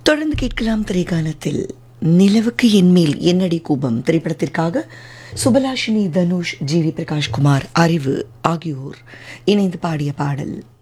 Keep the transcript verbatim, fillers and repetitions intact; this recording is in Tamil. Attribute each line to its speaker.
Speaker 1: தொடர்ந்து கேட்கலாம் திரைக்காலத்தில் நிலவுக்கு என்மேல் என்னடி கூபம் திரைப்படத்திற்காக சுபலாஷினி, தனுஷ், ஜி வி பிரகாஷ்குமார், அறிவு ஆகியோர் இணைந்து பாடிய பாடல்.